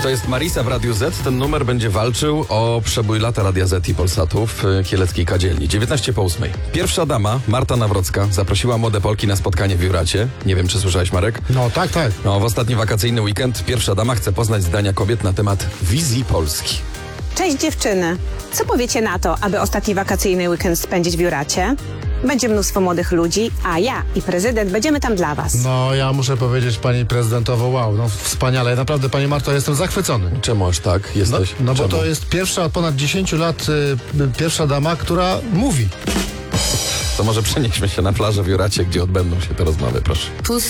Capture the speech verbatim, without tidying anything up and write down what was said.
To jest Marisa w Radiu Z. Ten numer będzie walczył o przebój lata Radia Z i Polsatu w kieleckiej kadzielni. dziewiętnaście po ósmej. Pierwsza dama, Marta Nawrocka, zaprosiła młode Polki na spotkanie w Juracie. Nie wiem, czy słyszałeś, Marek? No tak, tak. No, w ostatni wakacyjny weekend pierwsza dama chce poznać zdania kobiet na temat wizji Polski. Cześć dziewczyny. Co powiecie na to, aby ostatni wakacyjny weekend spędzić w Juracie? Będzie mnóstwo młodych ludzi, a ja i prezydent będziemy tam dla was. No ja muszę powiedzieć pani prezydentowo, wow, no wspaniale. Naprawdę, pani Marto, jestem zachwycony. Czemu aż tak No, jesteś? no bo Czemu? to jest pierwsza od ponad dziesięciu lat y, pierwsza dama, która mówi. To może przenieśmy się na plażę w Juracie, gdzie odbędą się te rozmowy, proszę.